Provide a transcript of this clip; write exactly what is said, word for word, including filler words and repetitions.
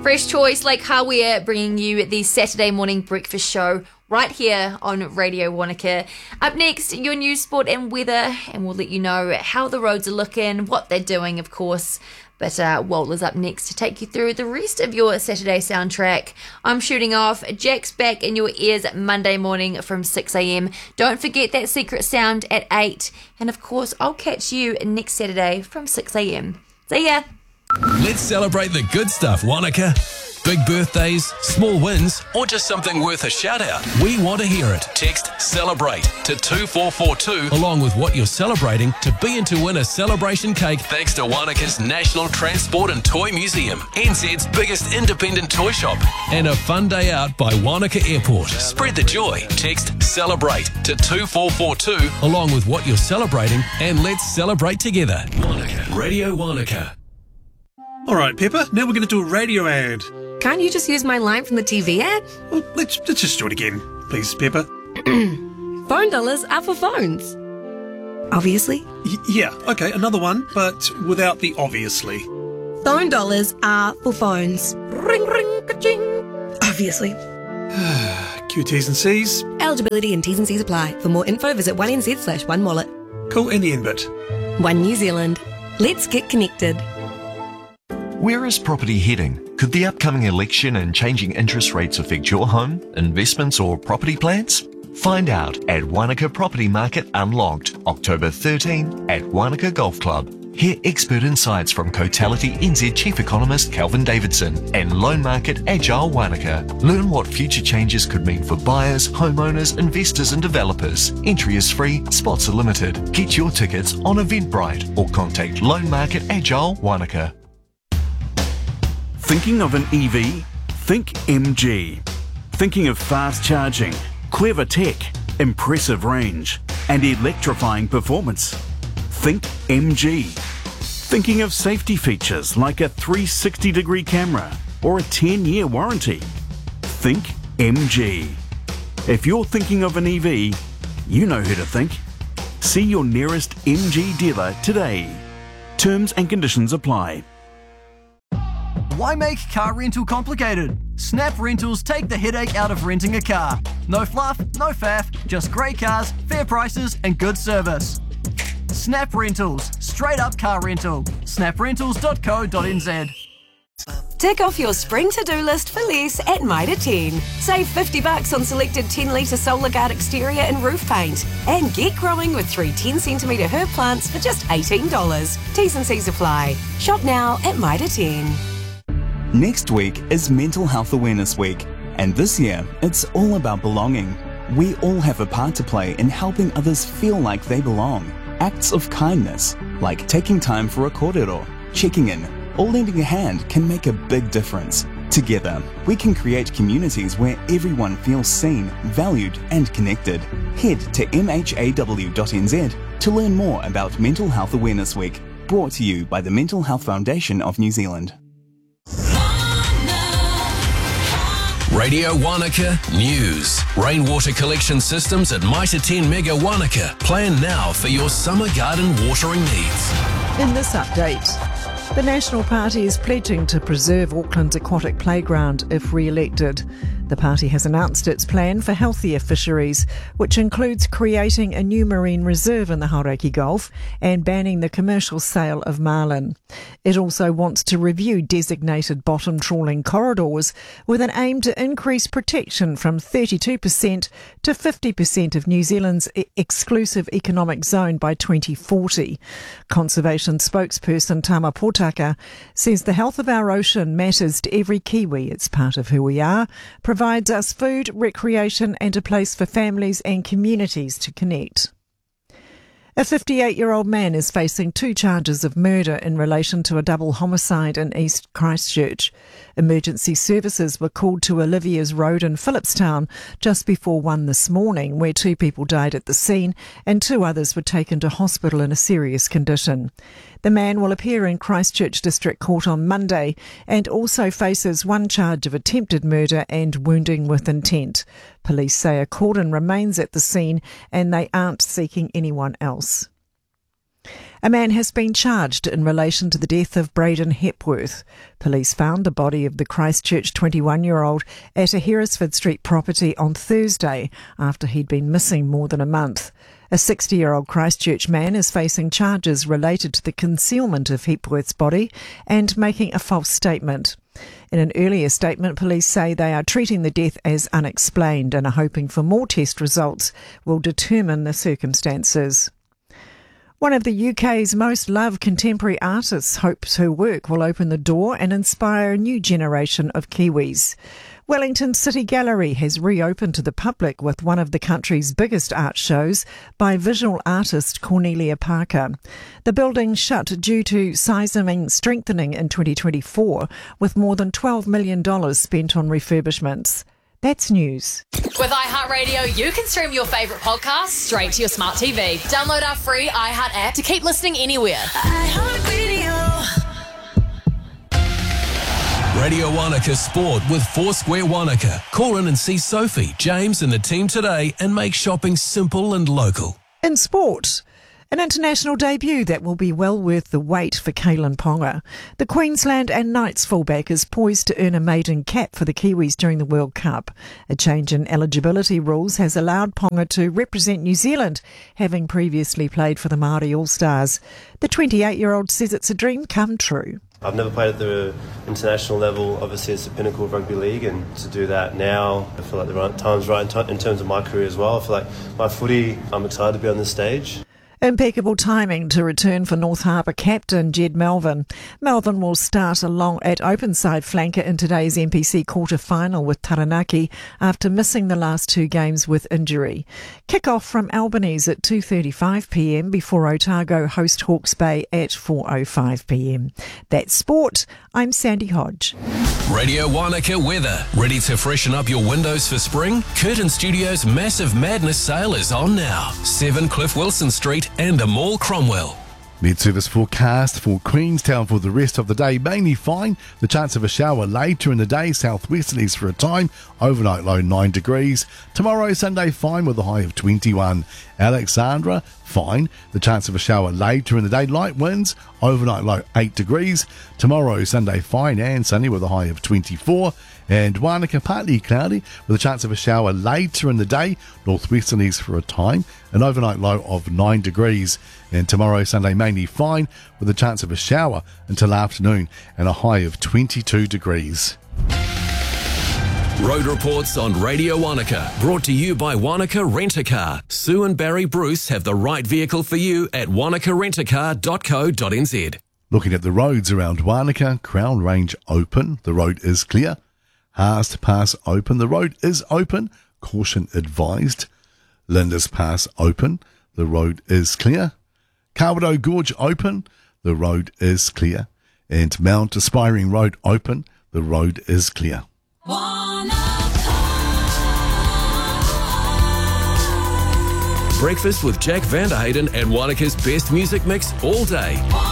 Fresh choice like hardware, bringing you the Saturday morning breakfast show right here on Radio Wanaka. Up next, your news, sport and weather, and we'll let you know how the roads are looking, what they're doing, of course. But uh, Walter's up next to take you through the rest of your Saturday soundtrack. I'm shooting off. Jack's back in your ears Monday morning from six a.m. Don't forget that secret sound at eight. And of course, I'll catch you next Saturday from six a.m. See ya. Let's celebrate the good stuff, Wanaka. Big birthdays, small wins, or just something worth a shout out. We want to hear it. Text CELEBRATE to two four four two along with what you're celebrating to be in to win a celebration cake thanks to Wanaka's National Transport and Toy Museum, N Z's biggest independent toy shop, and a fun day out by Wanaka Airport. Spread the joy. Text CELEBRATE to two four four two along with what you're celebrating, and let's celebrate together. Wanaka. Radio Wanaka. All right, Pepper, now we're going to do a radio ad. Can't you just use my line from the T V ad? Well, let's, let's just do it again. Please, Pepper. Phone dollars are for phones. Obviously. Y- yeah, okay, another one, but without the obviously. Phone dollars are for phones. Ring, ring, ka-ching. Obviously. Q T's and C's. Eligibility and T's and C's apply. For more info, visit one N Z slash one wallet. Cool, and the end bit. One New Zealand. Let's get connected. Where is property heading? Could the upcoming election and changing interest rates affect your home, investments or property plans? Find out at Wanaka Property Market Unlocked, October thirteenth at Wanaka Golf Club. Hear expert insights from Cotality N Z Chief Economist Calvin Davidson and Loan Market Agile Wanaka. Learn what future changes could mean for buyers, homeowners, investors and developers. Entry is free, spots are limited. Get your tickets on Eventbrite or contact Loan Market Agile Wanaka. Thinking of an E V? Think M G. Thinking of fast charging, clever tech, impressive range, and electrifying performance? Think M G. Thinking of safety features like a three sixty degree camera or a ten year warranty? Think M G. If you're thinking of an E V, you know who to think. See your nearest M G dealer today. Terms and conditions apply. Why make car rental complicated? Snap Rentals take the headache out of renting a car. No fluff, no faff, just great cars, fair prices and good service. Snap Rentals, straight up car rental. snap rentals dot co dot n z. Tick off your spring to-do list for less at Mitre ten. Save fifty bucks on selected ten litre Solar Guard exterior and roof paint. And get growing with three ten centimetre herb plants for just eighteen dollars. T's and C's apply. Shop now at Mitre ten. Next week is Mental Health Awareness Week, and this year it's all about belonging. We all have a part to play in helping others feel like they belong. Acts of kindness, like taking time for a kōrero, checking in, or lending a hand can make a big difference. Together, we can create communities where everyone feels seen, valued and connected. Head to m h a w dot n z to learn more about Mental Health Awareness Week, brought to you by the Mental Health Foundation of New Zealand. Radio Wanaka News. Rainwater collection systems at Mitre ten Mega Wanaka. Plan now for your summer garden watering needs. In this update, the National Party is pledging to preserve Auckland's aquatic playground if re-elected. The party has announced its plan for healthier fisheries, which includes creating a new marine reserve in the Hauraki Gulf and banning the commercial sale of marlin. It also wants to review designated bottom trawling corridors with an aim to increase protection from thirty-two percent to fifty percent of New Zealand's exclusive economic zone by twenty forty. Conservation spokesperson Tama Potaka says the health of our ocean matters to every Kiwi. It's part of who we are, provides us food, recreation and a place for families and communities to connect. A fifty-eight-year-old man is facing two charges of murder in relation to a double homicide in East Christchurch. Emergency services were called to Olivia's Road in Phillipstown just before one this morning, where two people died at the scene and two others were taken to hospital in a serious condition. The man will appear in Christchurch District Court on Monday and also faces one charge of attempted murder and wounding with intent. Police say a cordon remains at the scene and they aren't seeking anyone else. A man has been charged in relation to the death of Braden Hepworth. Police found the body of the Christchurch twenty-one-year-old at a Herresford Street property on Thursday after he'd been missing more than a month. A sixty-year-old Christchurch man is facing charges related to the concealment of Hepworth's body and making a false statement. In an earlier statement, police say they are treating the death as unexplained and are hoping for more test results will determine the circumstances. One of the U K's most loved contemporary artists hopes her work will open the door and inspire a new generation of Kiwis. Wellington City Gallery has reopened to the public with one of the country's biggest art shows by visual artist Cornelia Parker. The building shut due to seismic strengthening in twenty twenty-four, with more than twelve million dollars spent on refurbishments. That's news. With iHeartRadio, you can stream your favourite podcasts straight to your smart T V. Download our free iHeart app to keep listening anywhere. iHeartRadio. Radio Wanaka Sport with Foursquare Wanaka. Call in and see Sophie, James and the team today and make shopping simple and local. In sport, an international debut that will be well worth the wait for Kalyn Ponga. The Queensland and Knights fullback is poised to earn a maiden cap for the Kiwis during the World Cup. A change in eligibility rules has allowed Ponga to represent New Zealand, having previously played for the Māori All-Stars. The twenty-eight-year-old says it's a dream come true. I've never played at the international level. Obviously, it's the pinnacle of rugby league, and to do that now, I feel like the right time's right in, t- in terms of my career as well. I feel like my footy, I'm excited to be on this stage. Impeccable timing to return for North Harbour captain Jed Melvin. Melvin will start along at openside flanker in today's N P C quarter-final with Taranaki after missing the last two games with injury. Kick-off from Albanese at two thirty-five p m before Otago host Hawke's Bay at four oh five p m. That's sport. I'm Sandy Hodge. Radio Wanaka weather. Ready to freshen up your windows for spring? Curtin Studios' Massive Madness sale is on now. seven Cliff Wilson Street and the Mall Cromwell. Med service forecast for Queenstown for the rest of the day. Mainly fine. The chance of a shower later in the day. Southwesterlies for a time. Overnight low nine degrees. Tomorrow, Sunday, fine with a high of twenty-one. Alexandra, fine. The chance of a shower later in the day. Light winds. Overnight low eight degrees. Tomorrow, Sunday, fine and sunny with a high of twenty-four. And Wanaka, partly cloudy with a chance of a shower later in the day. Northwesterlies for a time. An overnight low of nine degrees. And tomorrow, Sunday, mainly fine with a chance of a shower until afternoon and a high of twenty-two degrees. Road reports on Radio Wanaka, brought to you by Wanaka Rent-A-Car. Sue and Barry Bruce have the right vehicle for you at wanaka rent a car dot co dot n z. Looking at the roads around Wanaka, Crown Range open, the road is clear. Haast Pass open, the road is open, caution advised. Lindis Pass open, the road is clear. Kawerau Gorge open, the road is clear. And Mount Aspiring Road open, the road is clear. Breakfast with Jack Vanderhayden and Wanaka's best music mix all day.